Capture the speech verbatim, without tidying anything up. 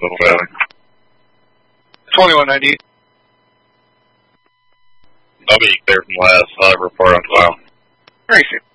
Little Valley. twenty-one ninety. I'll be clear from last. I'll report on file. Racing.